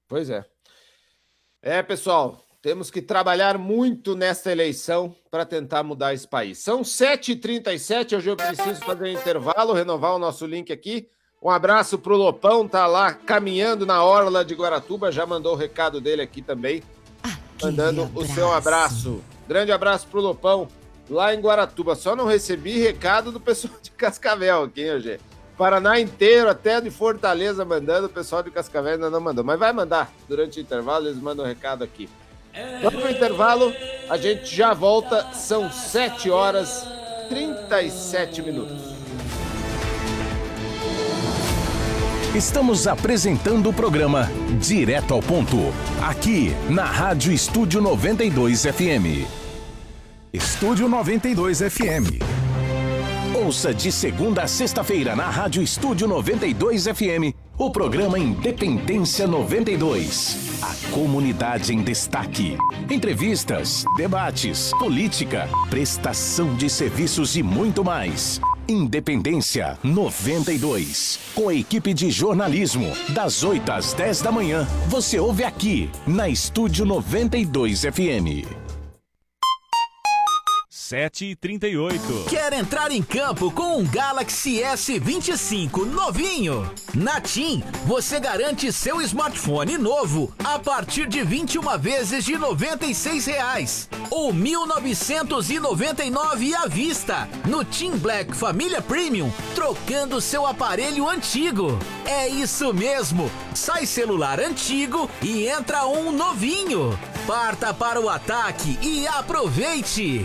Pois é. Pessoal, temos que trabalhar muito nesta eleição para tentar mudar esse país. São 7h37, hoje eu preciso fazer um intervalo, renovar o nosso link aqui. Um abraço pro Lopão, tá lá caminhando na orla de Guaratuba, já mandou o recado dele aqui também, mandando o seu abraço. Grande abraço pro Lopão, lá em Guaratuba. Só não recebi recado do pessoal de Cascavel aqui, hein, Eugênio? Paraná inteiro, até de Fortaleza mandando, o pessoal de Cascavel ainda não mandou. Mas vai mandar, durante o intervalo eles mandam um recado aqui. Vamos pro intervalo, a gente já volta, são 7h37. Estamos apresentando o programa Direto ao Ponto, aqui na Rádio Estúdio 92 FM. Estúdio 92 FM. Ouça de segunda a sexta-feira na Rádio Estúdio 92 FM, o programa Independência 92. A comunidade em destaque. Entrevistas, debates, política, prestação de serviços e muito mais. Independência 92. Com a equipe de jornalismo, das 8 às 10 da manhã, você ouve aqui, na Estúdio 92 FM. 7h38. Quer entrar em campo com um Galaxy S25 novinho? Na TIM, você garante seu smartphone novo a partir de 21 vezes de R$ 96 ou R$ 1.999 à vista no TIM Black Família Premium, trocando seu aparelho antigo. É isso mesmo, sai celular antigo e entra um novinho. Parta para o ataque e aproveite!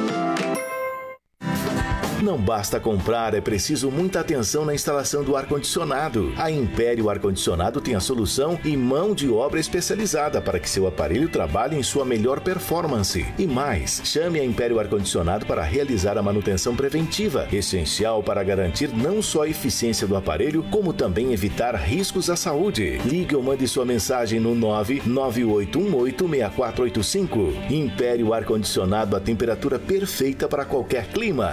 Não basta comprar, é preciso muita atenção na instalação do ar-condicionado. A Império Ar-Condicionado tem a solução e mão de obra especializada para que seu aparelho trabalhe em sua melhor performance. E mais, chame a Império Ar-Condicionado para realizar a manutenção preventiva, essencial para garantir não só a eficiência do aparelho, como também evitar riscos à saúde. Ligue ou mande sua mensagem no 998186485. Império Ar-Condicionado, a temperatura perfeita para qualquer clima.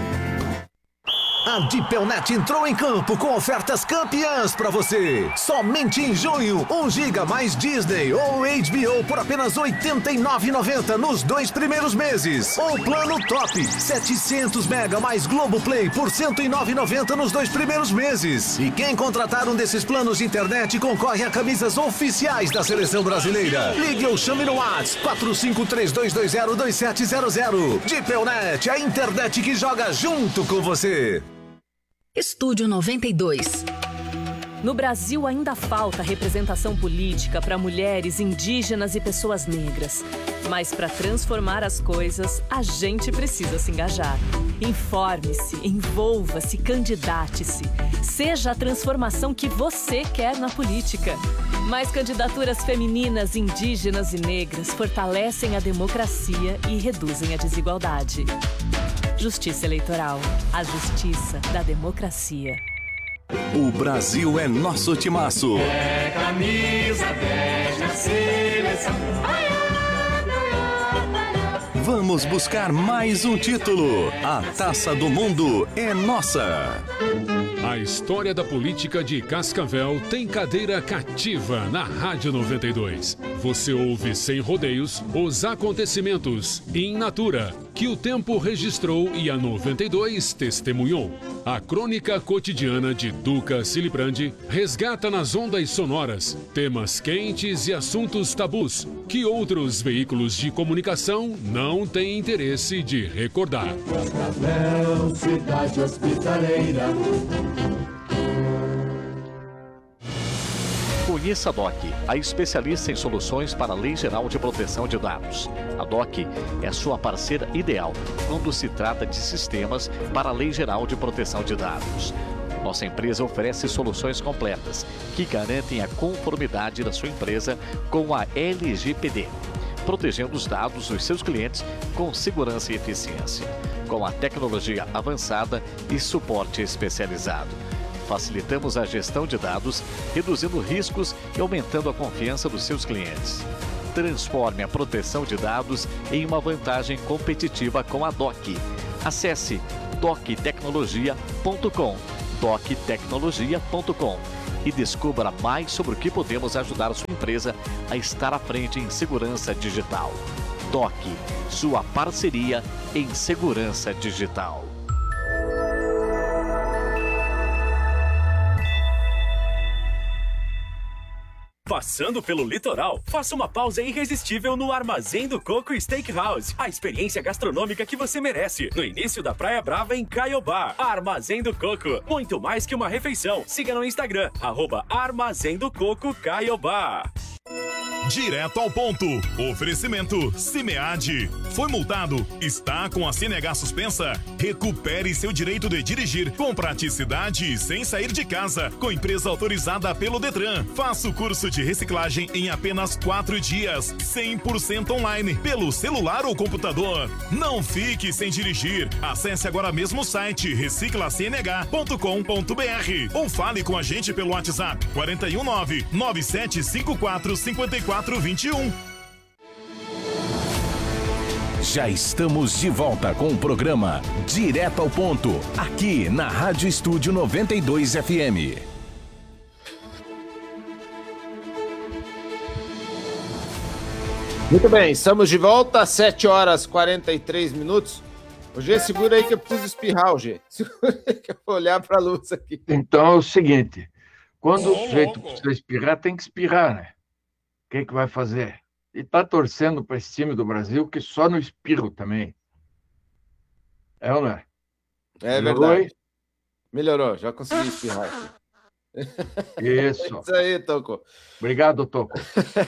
A Dipelnet entrou em campo com ofertas campeãs para você. Somente em junho, 1 GB mais Disney ou HBO por apenas R$ 89,90 nos 2 primeiros meses. Ou plano top, 700 MB mais Globoplay por R$ 109,90 nos 2 primeiros meses. E quem contratar um desses planos de internet concorre a camisas oficiais da Seleção Brasileira. Ligue ou chame no WhatsApp 4532202700. Dipelnet, a internet que joga junto com você. Estúdio 92. No Brasil ainda falta representação política para mulheres, indígenas e pessoas negras. Mas para transformar as coisas, a gente precisa se engajar. Informe-se, envolva-se, candidate-se. Seja a transformação que você quer na política. Mais candidaturas femininas, indígenas e negras fortalecem a democracia e reduzem a desigualdade. Justiça Eleitoral. A justiça da democracia. O Brasil é nosso timaço. É camisa 10 na seleção. Vamos buscar mais um título. A Taça do Mundo é nossa. A história da política de Cascavel tem cadeira cativa na Rádio 92. Você ouve sem rodeios os acontecimentos in natura que o tempo registrou e a 92 testemunhou. A crônica cotidiana de Duca Silibrandi resgata nas ondas sonoras temas quentes e assuntos tabus que outros veículos de comunicação não têm interesse de recordar. Cascavel, cidade hospitaleira. Conheça a DOC, a especialista em soluções para a Lei Geral de Proteção de Dados. A DOC é a sua parceira ideal quando se trata de sistemas para a Lei Geral de Proteção de Dados. Nossa empresa oferece soluções completas que garantem a conformidade da sua empresa com a LGPD, protegendo os dados dos seus clientes com segurança e eficiência, com a tecnologia avançada e suporte especializado. Facilitamos a gestão de dados, reduzindo riscos e aumentando a confiança dos seus clientes. Transforme a proteção de dados em uma vantagem competitiva com a DOC. Acesse doctecnologia.com, doctecnologia.com. e descubra mais sobre o que podemos ajudar a sua empresa a estar à frente em segurança digital. DOC, sua parceria em segurança digital. Passando pelo litoral, faça uma pausa irresistível no Armazém do Coco Steakhouse. A experiência gastronômica que você merece. No início da Praia Brava, em Caiobá. Armazém do Coco. Muito mais que uma refeição. Siga no Instagram, @Armazém do Coco Caiobá. Direto ao ponto. Oferecimento Cimead. Foi multado? Está com a CNH suspensa? Recupere seu direito de dirigir com praticidade e sem sair de casa. Com empresa autorizada pelo Detran. Faça o curso de reciclagem em apenas 4 dias. 100% online. Pelo celular ou computador. Não fique sem dirigir. Acesse agora mesmo o site reciclacnh.com.br ou fale com a gente pelo WhatsApp 419-9754-5421. Já estamos de volta com o programa Direto ao Ponto, aqui na Rádio Estúdio 92 FM. Muito bem, estamos de volta, 7h43. G, segura aí que eu preciso espirrar, G. Segura aí que eu vou olhar para a luz aqui. Então é o seguinte, quando o sujeito precisa espirrar, tem que espirrar, né? O que vai fazer? E tá torcendo para esse time do Brasil que só no espirro também. É ou não é? É verdade. Melhorou, já consegui espirrar aqui. Isso. É isso aí, Toco. Obrigado, Toco.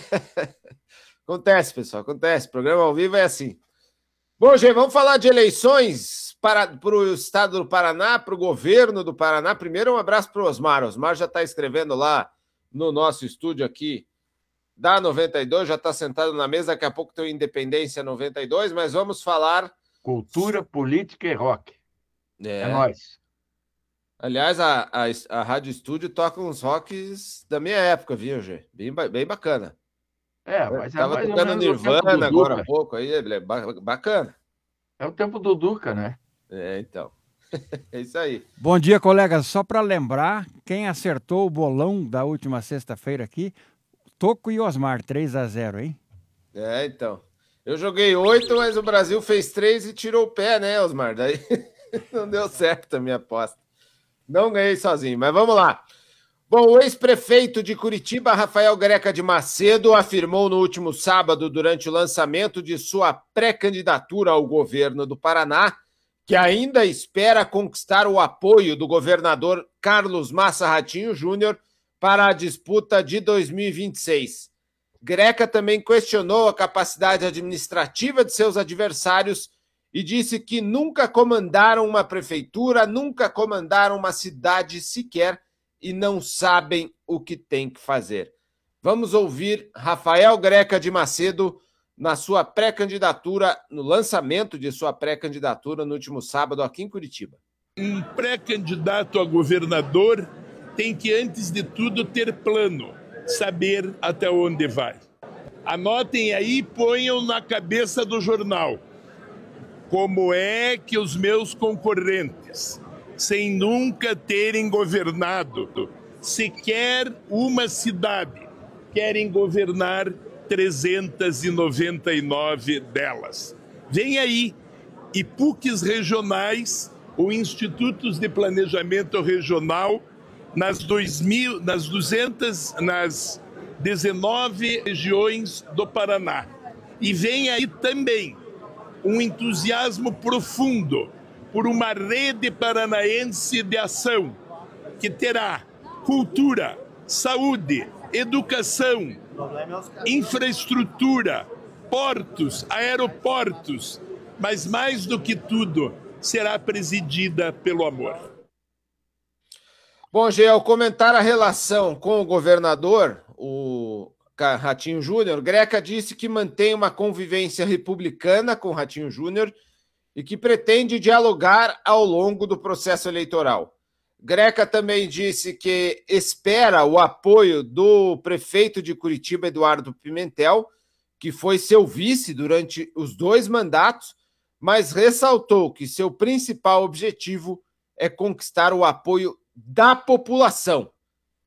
Acontece, pessoal, acontece. Programa ao vivo é assim. Bom, gente, vamos falar de eleições para o estado do Paraná, para o governo do Paraná. Primeiro, um abraço para o Osmar. O Osmar já está escrevendo lá no nosso estúdio aqui da 92, já está sentado na mesa. Daqui a pouco tem o Independência 92, mas vamos falar... Cultura, política e rock. É nóis. Aliás, a Rádio Estúdio toca uns rocks da minha época, viu, Gê? Bem bacana. Mas tava tocando Nirvana agora há pouco, aí é bacana. É o tempo do Duca, né? Então. É isso aí. Bom dia, colegas. Só para lembrar, quem acertou o bolão da última sexta-feira aqui, Toco e Osmar, 3-0, hein? Então. Eu joguei 8, mas o Brasil fez 3 e tirou o pé, né, Osmar? Daí não deu certo a minha aposta. Não ganhei sozinho, mas vamos lá. Bom, o ex-prefeito de Curitiba, Rafael Greca de Macedo, afirmou no último sábado, durante o lançamento de sua pré-candidatura ao governo do Paraná, que ainda espera conquistar o apoio do governador Carlos Massa Ratinho Júnior para a disputa de 2026. Greca também questionou a capacidade administrativa de seus adversários e disse que nunca comandaram uma prefeitura, nunca comandaram uma cidade sequer e não sabem o que tem que fazer. Vamos ouvir Rafael Greca de Macedo na sua pré-candidatura, no lançamento de sua pré-candidatura no último sábado aqui em Curitiba. Um pré-candidato a governador tem que, antes de tudo, ter plano, saber até onde vai. Anotem aí e ponham na cabeça do jornal como é que os meus concorrentes, sem nunca terem governado sequer uma cidade, querem governar 399 delas. Tem aí IPUCs regionais ou institutos de planejamento regional nas 19 regiões do Paraná. E vem aí também um entusiasmo profundo por uma rede paranaense de ação que terá cultura, saúde, educação, infraestrutura, portos, aeroportos, mas mais do que tudo, será presidida pelo amor. Bom, Gê, ao comentar a relação com o governador, o Ratinho Júnior, Greca disse que mantém uma convivência republicana com Ratinho Júnior e que pretende dialogar ao longo do processo eleitoral. Greca também disse que espera o apoio do prefeito de Curitiba, Eduardo Pimentel, que foi seu vice durante os 2 mandatos, mas ressaltou que seu principal objetivo é conquistar o apoio da população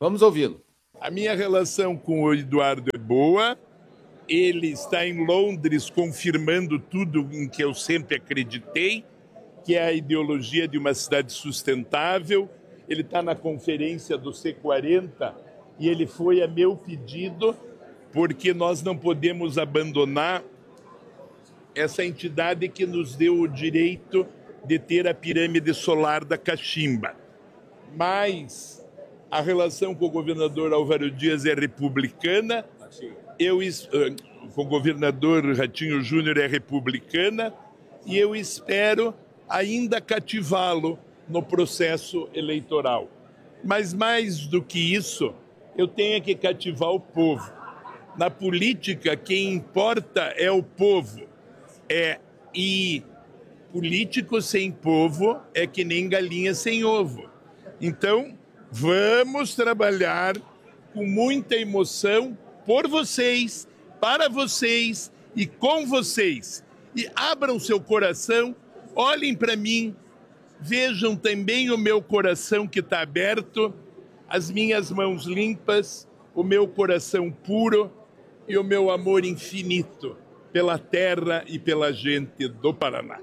Vamos ouvi-lo. A minha relação com o Eduardo é boa. Ele está em Londres confirmando tudo em que eu sempre acreditei, que é a ideologia de uma cidade sustentável. Ele está na conferência do C40 e ele foi a meu pedido, porque nós não podemos abandonar essa entidade que nos deu o direito de ter a pirâmide solar da Cachimba. Mas a relação com o governador Álvaro Dias é republicana, com o governador Ratinho Júnior é republicana, e eu espero ainda cativá-lo no processo eleitoral. Mas mais do que isso, eu tenho que cativar o povo. Na política, quem importa é o povo. E político sem povo é que nem galinha sem ovo. Então, vamos trabalhar com muita emoção por vocês, para vocês e com vocês. E abram seu coração, olhem para mim, vejam também o meu coração que está aberto, as minhas mãos limpas, o meu coração puro e o meu amor infinito pela terra e pela gente do Paraná.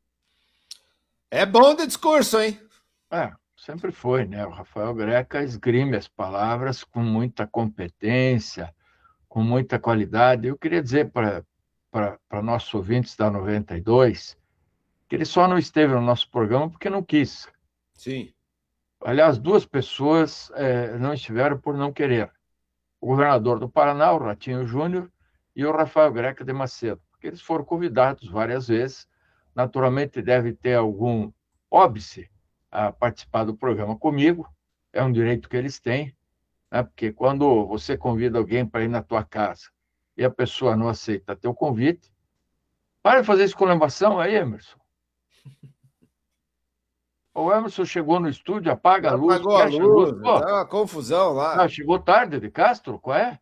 É bom de discurso, hein? Sempre foi, né? O Rafael Greca esgrime as palavras com muita competência, com muita qualidade. Eu queria dizer para nossos ouvintes da 92 que ele só não esteve no nosso programa porque não quis. Sim. Aliás, duas pessoas não estiveram por não querer. O governador do Paraná, o Ratinho Júnior, e o Rafael Greca de Macedo, porque eles foram convidados várias vezes. Naturalmente, deve ter algum óbice a participar do programa comigo, é um direito que eles têm, né? Porque quando você convida alguém para ir na tua casa e a pessoa não aceita teu convite, para de fazer exclamação aí, Emerson. O Emerson chegou no estúdio, apaga a luz. Apagou a luz, dá uma confusão lá. Chegou tarde de Castro, qual é?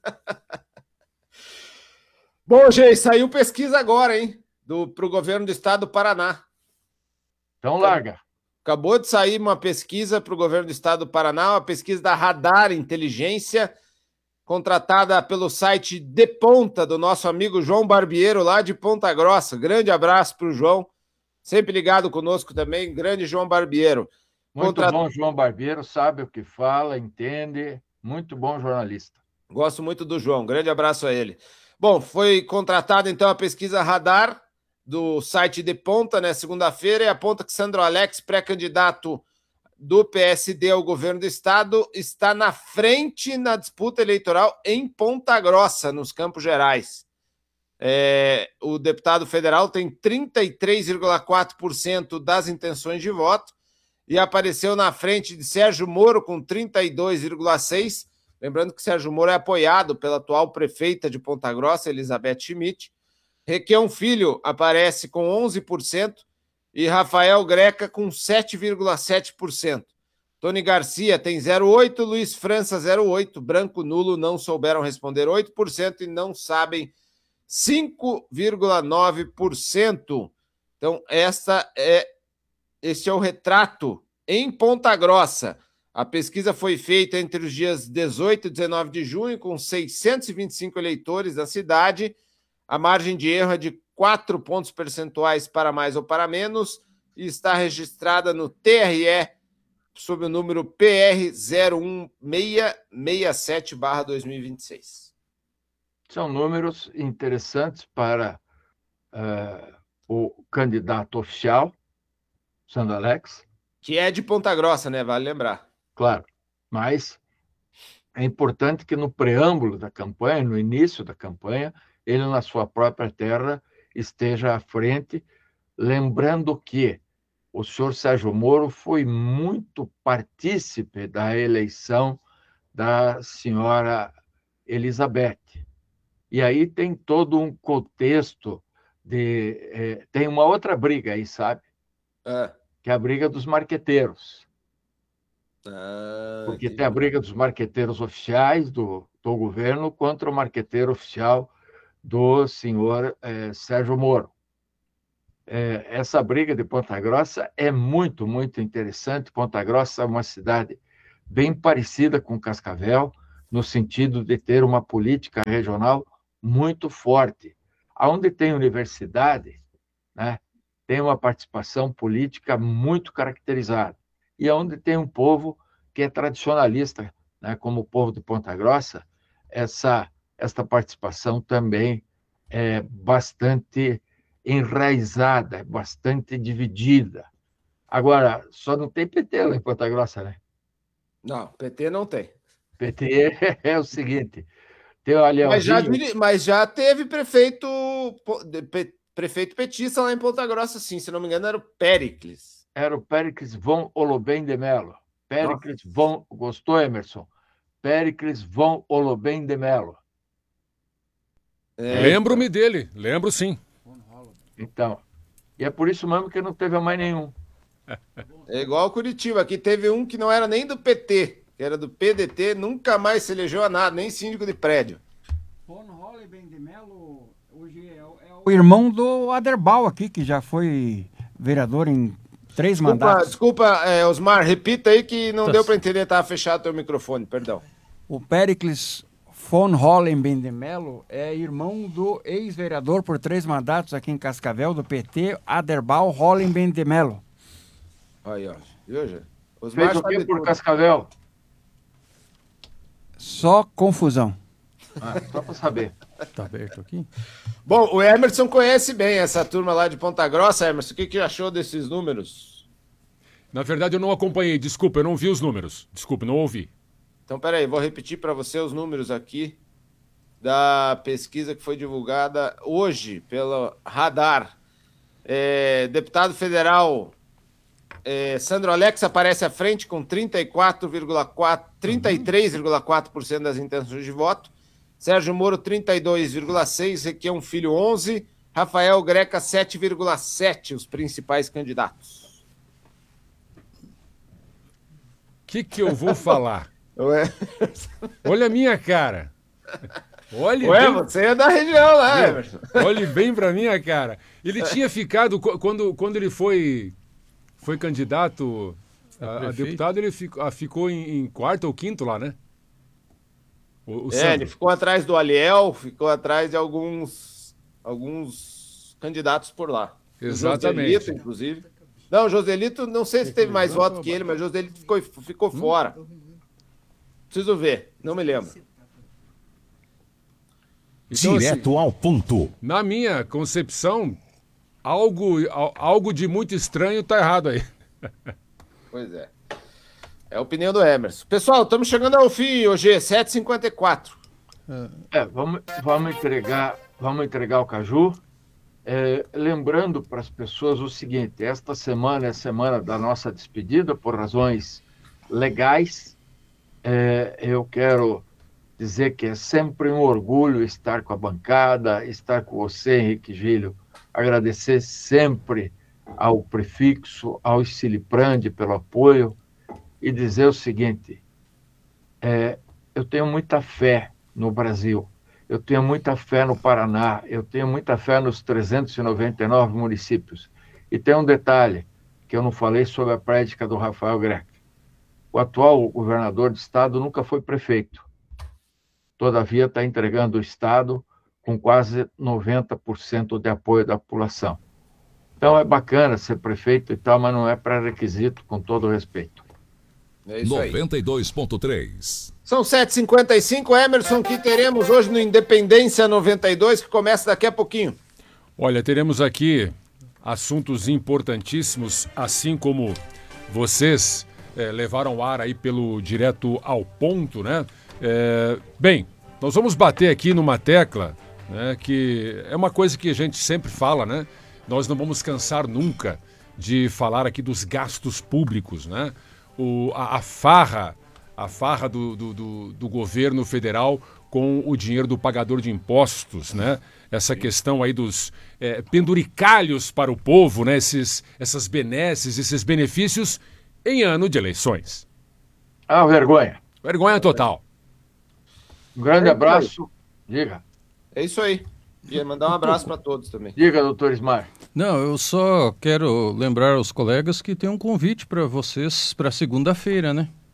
Bom, gente, saiu pesquisa agora, hein? Para o governo do estado do Paraná. Então larga. Acabou de sair uma pesquisa para o governo do estado do Paraná, uma pesquisa da Radar Inteligência, contratada pelo site De Ponta, do nosso amigo João Barbiero, lá de Ponta Grossa. Grande abraço para o João, sempre ligado conosco também, grande João Barbiero. Muito bom, João Barbiero, sabe o que fala, entende, muito bom jornalista. Gosto muito do João, grande abraço a ele. Bom, foi contratada então a pesquisa Radar, do site De Ponta, né, segunda-feira, e aponta que Sandro Alex, pré-candidato do PSD ao governo do estado, está na frente na disputa eleitoral em Ponta Grossa, nos Campos Gerais. O deputado federal tem 33,4% das intenções de voto e apareceu na frente de Sérgio Moro com 32,6%. Lembrando que Sérgio Moro é apoiado pela atual prefeita de Ponta Grossa, Elizabeth Schmidt. Requião Filho aparece com 11% e Rafael Greca com 7,7%. Tony Garcia tem 0,8%, Luiz França 0,8%, branco nulo não souberam responder 8% e não sabem 5,9%. Então, este é o retrato em Ponta Grossa. A pesquisa foi feita entre os dias 18 e 19 de junho, com 625 eleitores da cidade. A margem de erro é de 4 pontos percentuais para mais ou para menos e está registrada no TRE sob o número PR 01667/2026. São números interessantes para o candidato oficial, Sandro Alex. Que é de Ponta Grossa, né? Vale lembrar. Claro, mas é importante que no preâmbulo da campanha, no início da campanha, ele, na sua própria terra, esteja à frente, lembrando que o senhor Sérgio Moro foi muito partícipe da eleição da senhora Elizabeth. E aí tem todo um contexto tem uma outra briga aí, sabe? Que é a briga dos marqueteiros. Porque tem a briga dos marqueteiros oficiais do governo contra o marqueteiro oficial do senhor Sérgio Moro. Essa briga de Ponta Grossa é muito, muito interessante. Ponta Grossa é uma cidade bem parecida com Cascavel, no sentido de ter uma política regional muito forte. Onde tem universidade, né, tem uma participação política muito caracterizada. E onde tem um povo que é tradicionalista, né, como o povo de Ponta Grossa, esta participação também é bastante enraizada, bastante dividida. Agora, só não tem PT lá em Ponta Grossa, né? Não, PT não tem. PT é o seguinte, tem o Alielzinho... Mas já teve prefeito petista lá em Ponta Grossa, sim, se não me engano, era o Péricles. Era o Péricles von Olobem de Mello. Péricles von... Gostou, Emerson? Péricles von Olobem de Mello. Lembro-me dele, lembro sim. Então, e é por isso mesmo que não teve mais nenhum. É igual Curitiba, aqui teve um que não era nem do PT, que era do PDT, nunca mais se elegeu a nada, nem síndico de prédio. Von Hollenben de Mello hoje é o irmão do Aderbal aqui, que já foi vereador em 3 mandatos. Desculpa, Osmar, repita aí que não deu para entender, estava fechado o teu microfone, perdão. O Péricles von Hollenben de Mello é irmão do ex-vereador por 3 mandatos aqui em Cascavel, do PT, Aderbal Hollenben de Mello. Aí, ó. Viu, já? Fez o que por Cascavel? Só confusão. Só para saber. Tá aberto aqui? Bom, o Emerson conhece bem essa turma lá de Ponta Grossa. Emerson, o que achou desses números? Na verdade, eu não acompanhei. Desculpa, eu não vi os números. Desculpa, não ouvi. Então, peraí, vou repetir para você os números aqui da pesquisa que foi divulgada hoje pelo Radar. Deputado federal Sandro Alex aparece à frente com 33,4% das intenções de voto. Sérgio Moro, 32,6%, Requião Filho, 11%, Rafael Greca, 7,7%, os principais candidatos. O que eu vou falar? Olha a minha cara. Você é da região lá, Emerson. Olhe bem pra minha cara. Ele tinha ficado, quando ele foi candidato a deputado, ele ficou em quarto ou quinto lá, né? Ele ficou atrás do Aliel, ficou atrás de alguns candidatos por lá. Exatamente. Joselito, inclusive. Não, Joselito, não sei se teve mais votos que ele, mas Joselito ficou fora. Preciso ver, não me lembro. Então, direto assim, ao ponto. Na minha concepção, algo de muito estranho tá errado aí. Pois é. É a opinião do Emerson. Pessoal, estamos chegando ao fim hoje, 7h54. Vamos entregar o caju. Lembrando para as pessoas o seguinte: esta semana é a semana da nossa despedida por razões legais. Eu quero dizer que é sempre um orgulho estar com a bancada, estar com você, Henrique Gílio, agradecer sempre ao Prefixo, ao Siliprande pelo apoio e dizer o seguinte: eu tenho muita fé no Brasil, eu tenho muita fé no Paraná, eu tenho muita fé nos 399 municípios. E tem um detalhe que eu não falei sobre a prédica do Rafael Greca. O atual governador do estado nunca foi prefeito. Todavia, está entregando o estado com quase 90% de apoio da população. Então, é bacana ser prefeito e tal, mas não é pré-requisito, com todo respeito. É isso aí. 92.3. São 7h55, Emerson, que teremos hoje no Independência 92, que começa daqui a pouquinho. Olha, teremos aqui assuntos importantíssimos, assim como vocês levaram ar aí pelo Direto ao Ponto, né? Bem, nós vamos bater aqui numa tecla, né, que é uma coisa que a gente sempre fala, né? Nós não vamos cansar nunca de falar aqui dos gastos públicos, né? A farra do governo federal com o dinheiro do pagador de impostos, né? Essa questão aí dos penduricalhos para o povo, né? Essas benesses, esses benefícios em ano de eleições. Vergonha. Vergonha total. Um grande abraço. Diga. É isso aí. Ia mandar um abraço para todos também. Diga, doutor Ismar. Não, eu só quero lembrar aos colegas que tem um convite para vocês para segunda-feira, né?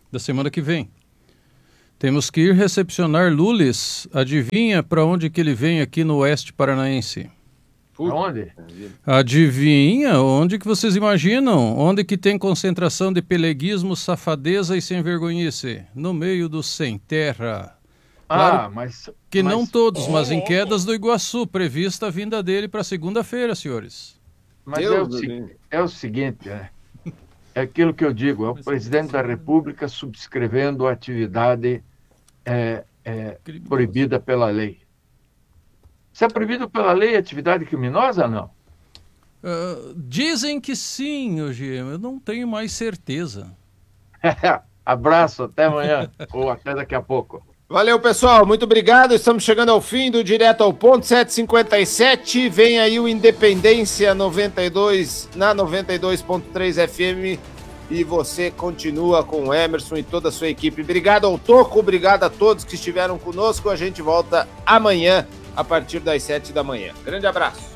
da semana que vem. Temos que ir recepcionar Lules. Adivinha para onde que ele vem aqui no Oeste Paranaense? Onde? Adivinha? Onde que vocês imaginam? Onde que tem concentração de peleguismo, safadeza e sem vergonhice? No meio do sem terra. Claro que não todos, mas em Quedas do Iguaçu, prevista a vinda dele para segunda-feira, senhores. Mas é o seguinte, né? É aquilo que eu digo, é o presidente da República subscrevendo a atividade proibida pela lei. Se é proibido pela lei, atividade criminosa ou não? Dizem que sim, Eugênio, eu não tenho mais certeza. Abraço, até amanhã, ou até daqui a pouco. Valeu, pessoal, muito obrigado. Estamos chegando ao fim do Direto ao Ponto, 7h57. Vem aí o Independência 92 na 92.3 FM e você continua com o Emerson e toda a sua equipe. Obrigado ao Toco, obrigado a todos que estiveram conosco. A gente volta amanhã a partir das 7 da manhã. Grande abraço.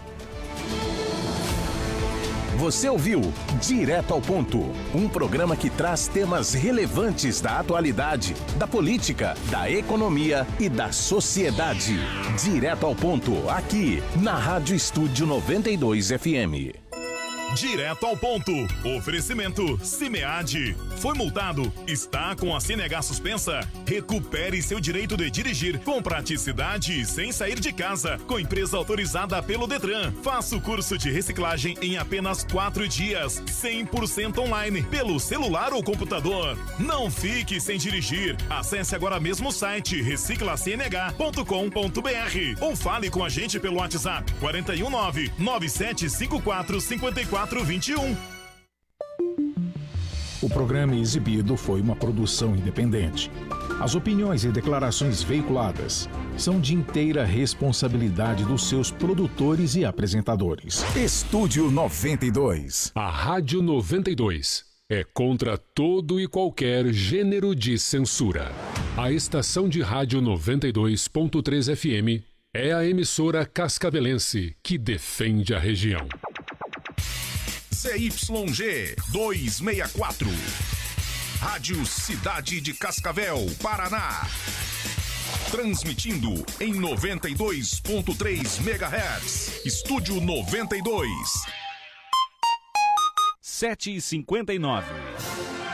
Você ouviu Direto ao Ponto, um programa que traz temas relevantes da atualidade, da política, da economia e da sociedade. Direto ao Ponto, aqui na Rádio Estúdio 92 FM. Direto ao ponto. Oferecimento Cimead. Foi multado? Está com a CNH suspensa? Recupere seu direito de dirigir com praticidade e sem sair de casa. Com empresa autorizada pelo Detran. Faça o curso de reciclagem em apenas 4 dias. 100% online. Pelo celular ou computador. Não fique sem dirigir. Acesse agora mesmo o site reciclacnh.com.br ou fale com a gente pelo WhatsApp 419-9754-5421. O programa exibido foi uma produção independente. As opiniões e declarações veiculadas são de inteira responsabilidade dos seus produtores e apresentadores. Estúdio 92. A Rádio 92 é contra todo e qualquer gênero de censura. A estação de rádio 92.3 FM é a emissora cascavelense que defende a região. CYG 264. Rádio Cidade de Cascavel, Paraná. Transmitindo em 92.3 MHz. Estúdio 92. 7h59.